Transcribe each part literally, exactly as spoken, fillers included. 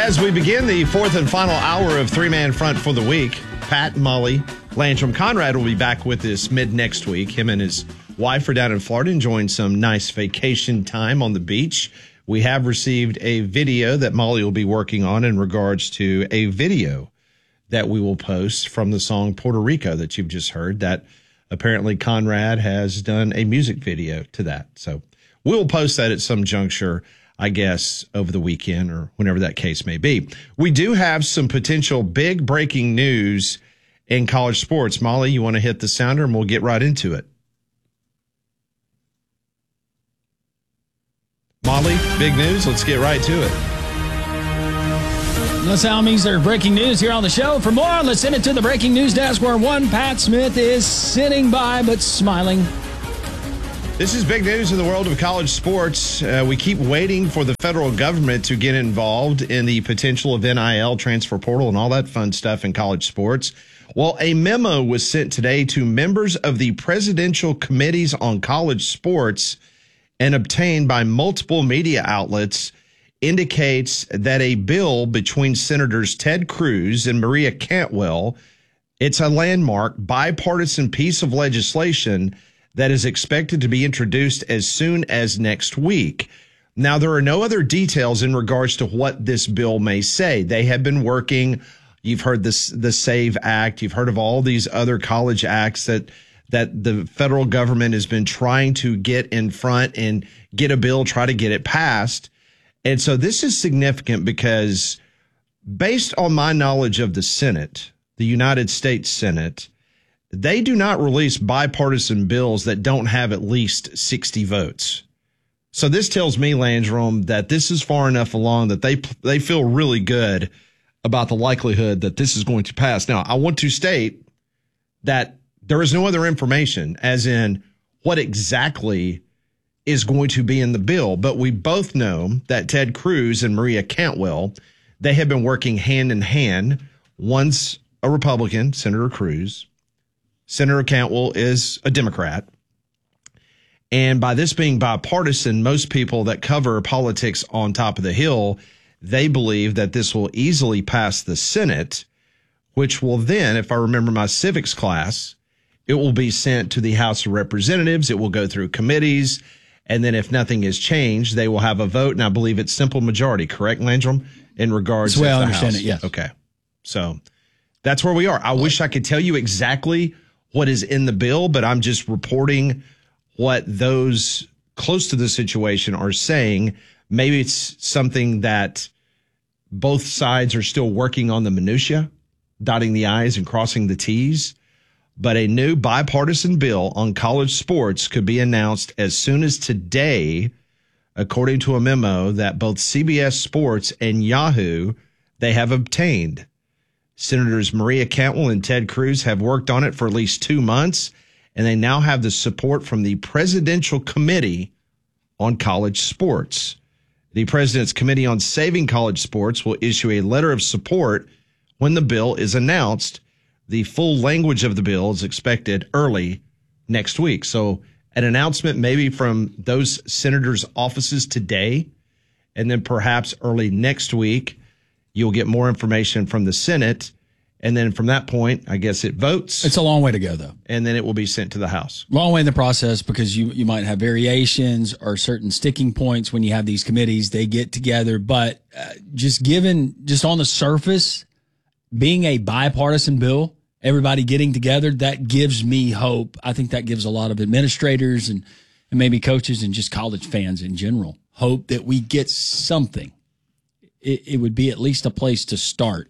As we begin the fourth and final hour of Three-Man Front for the week, Pat, Molly, Landrum, Conrad will be back with us mid-next week. Him and his wife are down in Florida enjoying some nice vacation time on the beach. We have received a video that Molly will be working on in regards to a video that we will post from the song Puerto Rico that you've just heard, that apparently Conrad has done a music video to that. So we'll post that at some juncture, I guess, over the weekend or whenever that case may be. We do have some potential big breaking news in college sports. Molly, you want to hit the sounder and we'll get right into it. Molly, big news. Let's get right to it. That's how it means there's breaking news here on the show. For more, let's send it to the breaking news desk where one Pat Smith is sitting by but smiling. This is big news in the world of college sports. Uh, we keep waiting for the federal government to get involved in the potential of N I L, transfer portal, and all that fun stuff in college sports. Well, a memo was sent today to members of the Presidential Committees on College Sports and obtained by multiple media outlets indicates that a bill between Senators Ted Cruz and Maria Cantwell, it's a landmark bipartisan piece of legislation that is expected to be introduced as soon as next week. Now, there are no other details in regards to what this bill may say. They have been working. You've heard this, the SAVE Act. You've heard of all these other college acts that that the federal government has been trying to get in front and get a bill, try to get it passed. And so this is significant because based on my knowledge of the Senate, the United States Senate, they do not release bipartisan bills that don't have at least sixty votes. So this tells me, Landrum, that this is far enough along that they they feel really good about the likelihood that this is going to pass. Now, I want to state that there is no other information, as in what exactly is going to be in the bill. But we both know that Ted Cruz and Maria Cantwell, they have been working hand in hand. One's a Republican, Senator Cruz. Senator Cantwell is a Democrat. And by this being bipartisan, most people that cover politics on top of the Hill, they believe that this will easily pass the Senate, which will then, if I remember my civics class, it will be sent to the House of Representatives. It will go through committees. And then if nothing is changed, they will have a vote. And I believe it's simple majority, correct, Landrum, in regards to the House? Well, I understand it, yes. Okay. So that's where we are. I wish I could tell you exactly what is in the bill, but I'm just reporting what those close to the situation are saying. Maybe it's something that both sides are still working on the minutia, dotting the I's and crossing the T's. But a new bipartisan bill on college sports could be announced as soon as today, according to a memo that both C B S Sports and Yahoo, they have obtained. Senators Maria Cantwell and Ted Cruz have worked on it for at least two months, and they now have the support from the Presidential Committee on College Sports. The President's Committee on Saving College Sports will issue a letter of support when the bill is announced. The full language of the bill is expected early next week. So an announcement maybe from those senators' offices today, and then perhaps early next week, you'll get more information from the Senate. And then from that point, I guess it votes. It's a long way to go, though. And then it will be sent to the House. Long way in the process because you, you might have variations or certain sticking points when you have these committees. They get together. But uh, just given, just on the surface, being a bipartisan bill, everybody getting together, that gives me hope. I think that gives a lot of administrators and, and maybe coaches and just college fans in general hope that we get something. It, it would be at least a place to start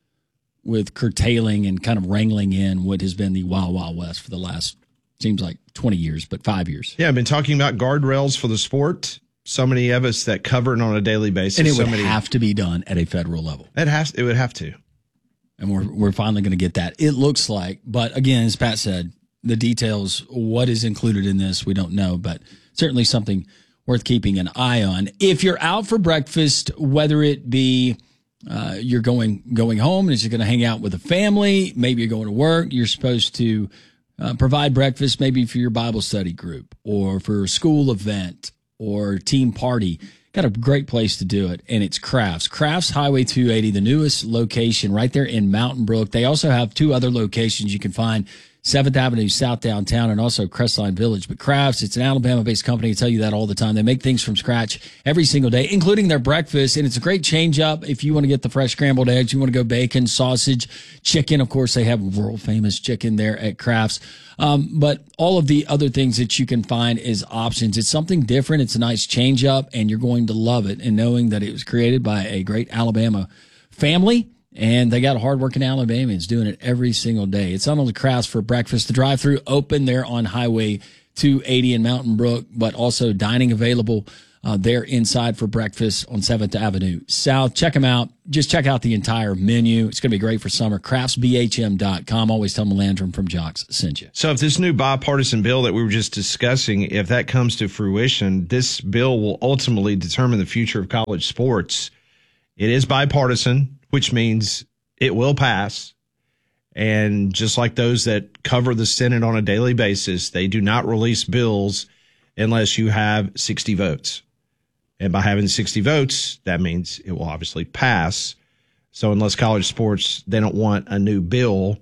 with curtailing and kind of wrangling in what has been the Wild Wild West for the last, seems like twenty years, but five years. Yeah, I've been talking about guardrails for the sport. So many of us that cover it on a daily basis. And it so would many, have to be done at a federal level. It has. It would have to. And we're we're finally going to get that. It looks like, but again, as Pat said, the details, what is included in this, we don't know, but certainly something worth keeping an eye on. If you're out for breakfast, whether it be uh, you're going going home and you're going to hang out with a family, maybe you're going to work, you're supposed to uh, provide breakfast maybe for your Bible study group or for a school event or team party. got a great place to do it, and it's Crafts. Crafts Highway two eighty, the newest location right there in Mountain Brook. They also have two other locations you can find, seventh Avenue South downtown and also Crestline Village. But Crafts, it's an Alabama-based company. I tell you that all the time. They make things from scratch every single day, including their breakfast, and it's a great change-up if you want to get the fresh scrambled eggs, you want to go bacon, sausage, chicken. Of course, they have world-famous chicken there at Crafts. Um, but all of the other things that you can find is options. It's something different. It's a nice change-up, and you're going to love it. And knowing that it was created by a great Alabama family, and they got hardworking Alabamians doing it every single day. It's not only Crafts for breakfast. The drive-through open there on Highway two eighty in Mountain Brook, but also dining available uh, there inside for breakfast on seventh Avenue South. Check them out. Just check out the entire menu. It's going to be great for summer. crafts b h m dot com. Always tell them Landrum from Jocks sent you. So if this new bipartisan bill that we were just discussing, if that comes to fruition, this bill will ultimately determine the future of college sports. It is bipartisan, which means it will pass. And just like those that cover the Senate on a daily basis, they do not release bills unless you have sixty votes. And by having sixty votes, that means it will obviously pass. So unless college sports, they don't want a new bill,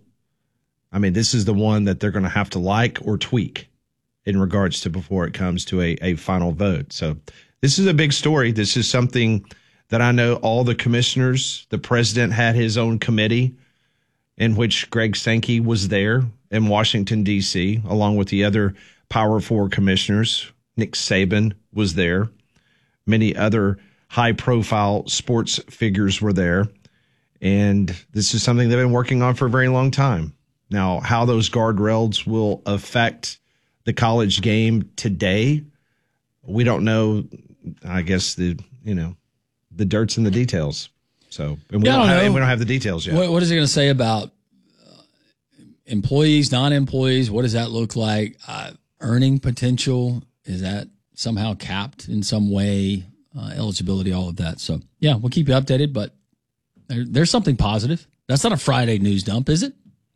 I mean, this is the one that they're going to have to like or tweak in regards to before it comes to a, a final vote. So this is a big story. This is something that I know all the commissioners, the president had his own committee in which Greg Sankey was there in Washington, D C, along with the other Power Four commissioners. Nick Saban was there. Many other high-profile sports figures were there. And this is something they've been working on for a very long time. Now, how those guardrails will affect the college game today, we don't know. I guess the, you know, the dirt's in the details. So, and we, yeah, don't don't have, and know. we don't have the details yet. What, what is it going to say about uh, employees, non-employees? What does that look like? Uh, earning potential, is that somehow capped in some way? Uh, eligibility, all of that. So, yeah, we'll keep you updated, but there, there's something positive. That's not a Friday news dump, is it?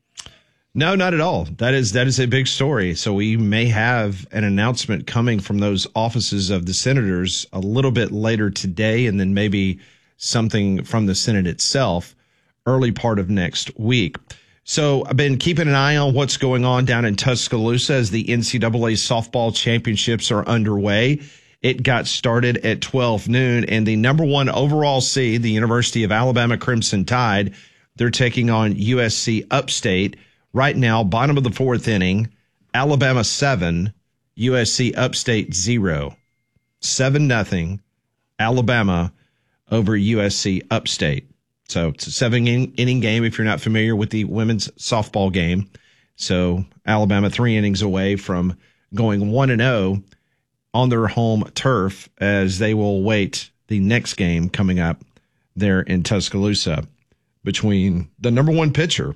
No, not at all. That is that is a big story. So we may have an announcement coming from those offices of the senators a little bit later today, and then maybe something from the Senate itself early part of next week. So I've been keeping an eye on what's going on down in Tuscaloosa as the N C double A softball championships are underway. It got started at twelve noon, and the number one overall seed, the University of Alabama Crimson Tide, they're taking on U S C Upstate. Right now, bottom of the fourth inning, Alabama seven, U S C Upstate zero. seven nothing, Alabama over U S C Upstate. So it's a seven-inning game if you're not familiar with the women's softball game. So Alabama three innings away from going one and oh on their home turf as they will wait the next game coming up there in Tuscaloosa between the number one pitcher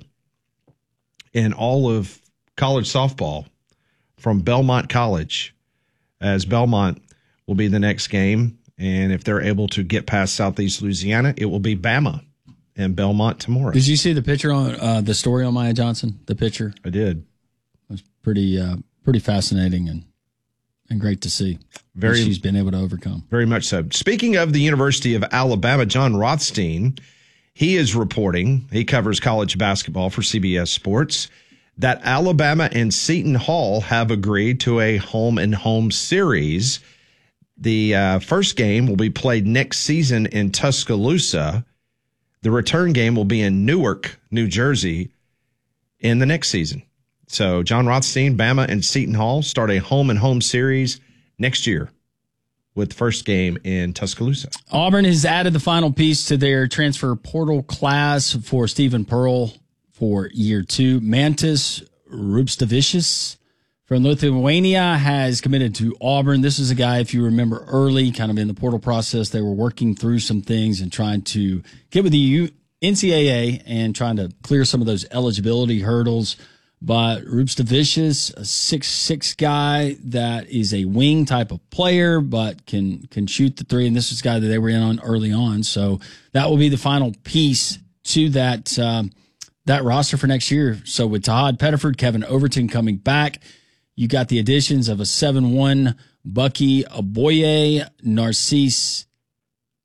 in all of college softball from Belmont College, as Belmont will be the next game. And if they're able to get past Southeast Louisiana, it will be Bama and Belmont tomorrow. Did you see the picture on uh, the story on Maya Johnson? The picture? I did. It was pretty, uh, pretty fascinating and and great to see. Very, she's been able to overcome. Very much so. Speaking of the University of Alabama, John Rothstein, he is reporting, he covers college basketball for C B S Sports, that Alabama and Seton Hall have agreed to a home and home series. The uh, first game will be played next season in Tuscaloosa. The return game will be in Newark, New Jersey, in the next season. So John Rothstein, Bama, and Seton Hall start a home and home series next year with the first game in Tuscaloosa. Auburn has added the final piece to their transfer portal class for Stephen Pearl for year two. Mantis Rupstavicius from Lithuania has committed to Auburn. This is a guy, if you remember early, kind of in the portal process, they were working through some things and trying to get with the N C double A and trying to clear some of those eligibility hurdles. But Rupstavicius, a six six guy that is a wing type of player, but can can shoot the three. And this is a guy that they were in on early on. So that will be the final piece to that um, that roster for next year. So with Todd Pettiford, Kevin Overton coming back, you got the additions of a seven one Bucky Aboye, Narcisse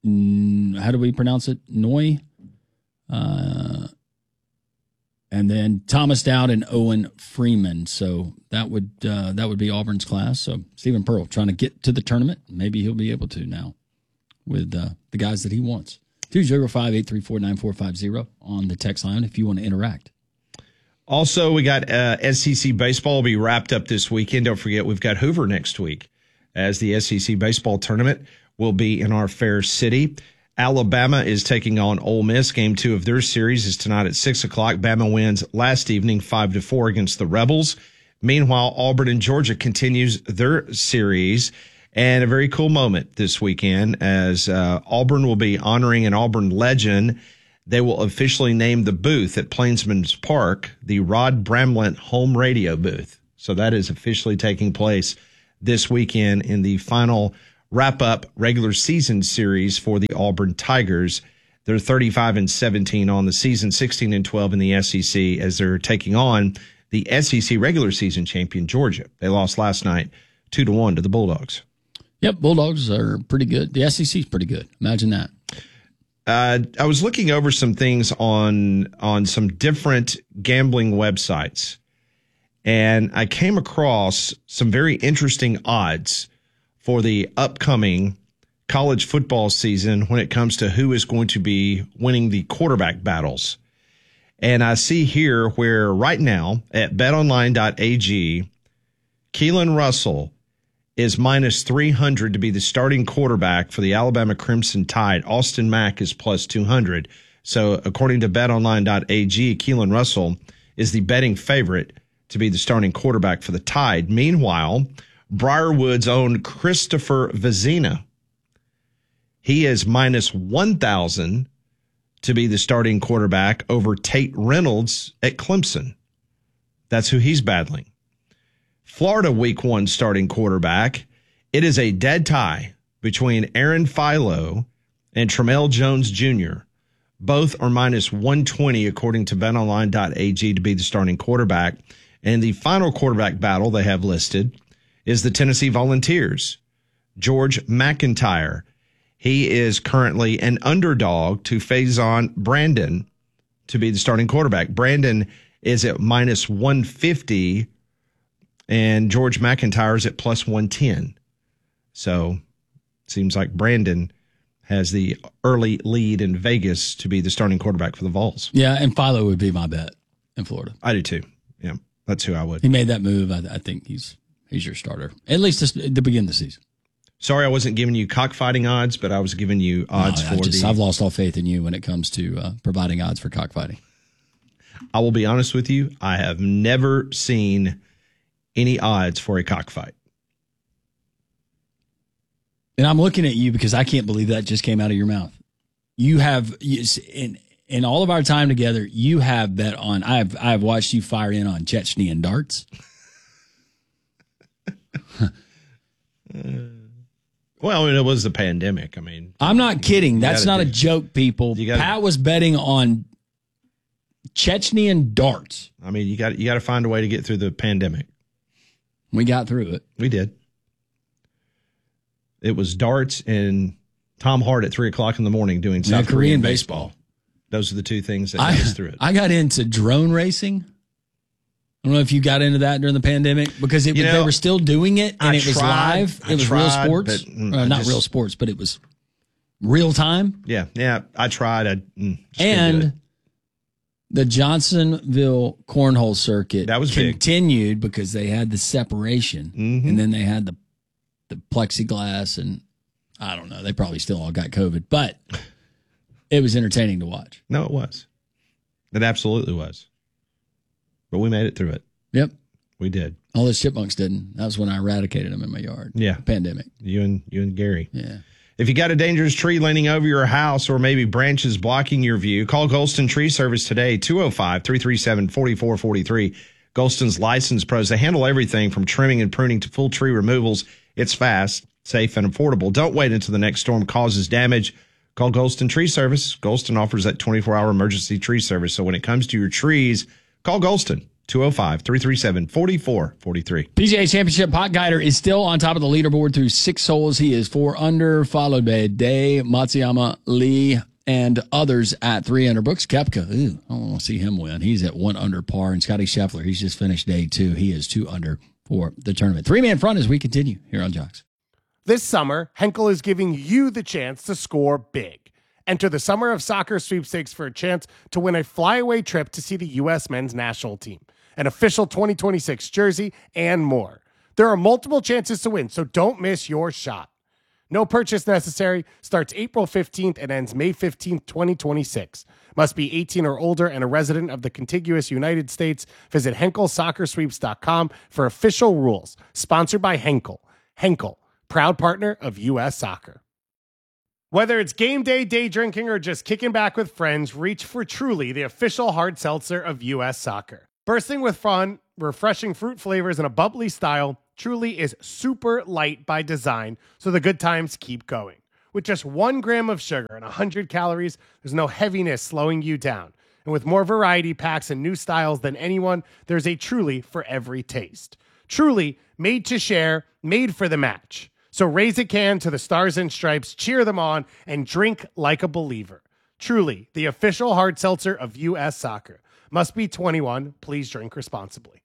how do we pronounce it? Noy. Uh, and then Thomas Dowd and Owen Freeman. So that would uh, that would be Auburn's class. So Stephen Pearl trying to get to the tournament. Maybe he'll be able to now with uh, the guys that he wants. two oh five, eight three four, nine four five oh on the text line if you want to interact. Also, we got uh, S E C baseball will be wrapped up this weekend. Don't forget, we've got Hoover next week as the S E C baseball tournament will be in our fair city. Alabama is taking on Ole Miss. Game two of their series is tonight at six o'clock. Bama wins last evening five to four against the Rebels. Meanwhile, Auburn and Georgia continues their series. And a very cool moment this weekend as uh, Auburn will be honoring an Auburn legend. They will officially name the booth at Plainsman's Park the Rod Bramlett Home Radio Booth. So that is officially taking place this weekend in the final wrap-up regular season series for the Auburn Tigers. They're thirty-five and seventeen on the season, sixteen and twelve in the S E C as they're taking on the S E C regular season champion Georgia. They lost last night two to one to the Bulldogs. Yep, Bulldogs are pretty good. The S E C is pretty good. Imagine that. Uh, I was looking over some things on on some different gambling websites, and I came across some very interesting odds for the upcoming college football season when it comes to who is going to be winning the quarterback battles. And I see here where right now at bet online dot a g, Keelan Russell is minus three hundred to be the starting quarterback for the Alabama Crimson Tide. Austin Mack is plus two hundred. So according to bet online dot a g, Keelan Russell is the betting favorite to be the starting quarterback for the Tide. Meanwhile, Briarwood's own Christopher Vizina, he is minus one thousand to be the starting quarterback over Tate Reynolds at Clemson. That's who he's battling. Florida week one starting quarterback. It is a dead tie between Aaron Philo and Tramel Jones Junior Both are minus one twenty according to bet online dot a g to be the starting quarterback. And the final quarterback battle they have listed is the Tennessee Volunteers. George McIntyre. He is currently an underdog to Faison Brandon to be the starting quarterback. Brandon is at minus one fifty, and George McIntyre is at plus one ten. So it seems like Brandon has the early lead in Vegas to be the starting quarterback for the Vols. Yeah, and Philo would be my bet in Florida. I do too. Yeah, that's who I would. He made that move. I, I think he's he's your starter, at least this, at the beginning of the season. Sorry, I wasn't giving you cockfighting odds, but I was giving you odds no, for just, the... I've lost all faith in you when it comes to uh, providing odds for cockfighting. I will be honest with you. I have never seen any odds for a cockfight. And I'm looking at you because I can't believe that just came out of your mouth. You have, in in all of our time together, you have bet on, I have, I have watched you fire in on Chechnya and darts. uh, well, I mean, it was the pandemic. I mean, I'm not kidding. That's not do, a joke, people. Gotta, Pat was betting on Chechnya darts. I mean, you got you got to find a way to get through the pandemic. We got through it. We did. It was darts and Tom Hart at three o'clock in the morning doing South Korean, Korean baseball. baseball. Those are the two things that I, got us through it. I got into drone racing. I don't know if you got into that during the pandemic because it, know, they were still doing it and I it was tried, live. It I was tried, real sports. But, mm, uh, not just, real sports, but it was real time. Yeah, yeah. I tried. I mm, and the Johnsonville Cornhole Circuit that was continued big. Because they had the separation, mm-hmm. and then they had the the plexiglass, and I don't know. They probably still all got COVID, but it was entertaining to watch. No, it was. It absolutely was. But we made it through it. Yep. We did. All those chipmunks didn't. That was when I eradicated them in my yard. Yeah. Pandemic. You and you and Gary. Yeah. If you got a dangerous tree leaning over your house or maybe branches blocking your view, call Golston Tree Service today, two oh five, three three seven, four four four three. Golston's licensed pros. They handle everything from trimming and pruning to full tree removals. It's fast, safe, and affordable. Don't wait until the next storm causes damage. Call Golston Tree Service. Golston offers that twenty-four hour emergency tree service. So when it comes to your trees, call Golston. two oh five, three three seven, four four four three. P G A Championship pot guider is still on top of the leaderboard through six holes. He is four under, followed by Day, Matsuyama, Lee, and others at three under. Brooks Koepka, ooh, I don't want to see him win. He's at one under par. And Scotty Scheffler, he's just finished day two. He is two under for the tournament. Three-man front as we continue here on Jocks. This summer, Henkel is giving you the chance to score big. Enter the Summer of Soccer sweepstakes for a chance to win a flyaway trip to see the U S men's national team, an official twenty twenty-six jersey, and more. There are multiple chances to win, so don't miss your shot. No purchase necessary. Starts April fifteenth and ends May fifteenth, twenty twenty-six. Must be eighteen or older and a resident of the contiguous United States. Visit Henkel Soccer Sweeps dot com for official rules. Sponsored by Henkel. Henkel, proud partner of U S Soccer. Whether it's game day, day drinking, or just kicking back with friends, reach for Truly, the official hard seltzer of U S Soccer. Bursting with fun, refreshing fruit flavors, and a bubbly style, Truly is super light by design, so the good times keep going. With just one gram of sugar and one hundred calories, there's no heaviness slowing you down. And with more variety packs and new styles than anyone, there's a Truly for every taste. Truly, made to share, made for the match. So raise a can to the Stars and Stripes, cheer them on, and drink like a believer. Truly, the official hard seltzer of U S Soccer. Must be twenty-one. Please drink responsibly.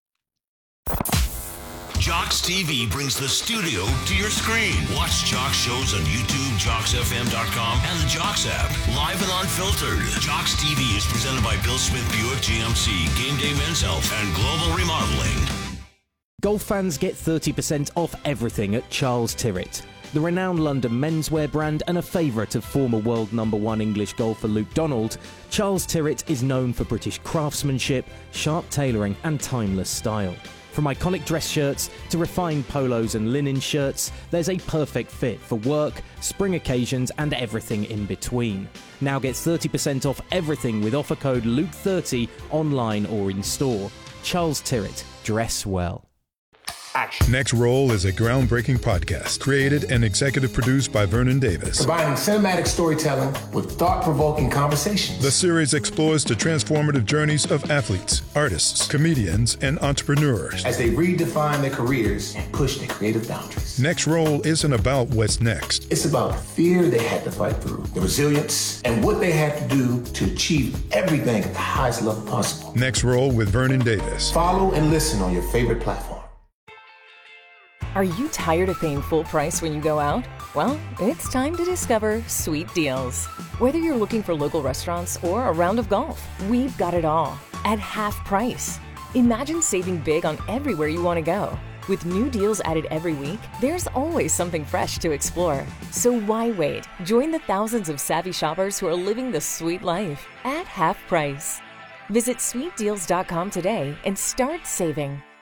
Jocks T V brings the studio to your screen. Watch Jocks shows on YouTube, Jocks F M dot com, and the Jocks app. Live and unfiltered. Jocks T V is presented by Bill Smith Buick G M C, Game Day Men's Health, and Global Remodeling. Golf fans get thirty percent off everything at Charles Tyrrett. The renowned London menswear brand and a favourite of former world number one English golfer Luke Donald, Charles Tyrrett is known for British craftsmanship, sharp tailoring and timeless style. From iconic dress shirts to refined polos and linen shirts, there's a perfect fit for work, spring occasions and everything in between. Now get thirty percent off everything with offer code Luke thirty online or in store. Charles Tyrrett, dress well. Action. Next Roll is a groundbreaking podcast created and executive produced by Vernon Davis. Combining cinematic storytelling with thought-provoking conversations. The series explores the transformative journeys of athletes, artists, comedians, and entrepreneurs as they redefine their careers and push their creative boundaries. Next Roll isn't about what's next. It's about the fear they had to fight through, the resilience, and what they had to do to achieve everything at the highest level possible. Next Roll with Vernon Davis. Follow and listen on your favorite platform. Are you tired of paying full price when you go out? Well, it's time to discover Sweet Deals. Whether you're looking for local restaurants or a round of golf, we've got it all at half price. Imagine saving big on everywhere you want to go. With new deals added every week, there's always something fresh to explore. So why wait? Join the thousands of savvy shoppers who are living the sweet life at half price. Visit sweet deals dot com today and start saving.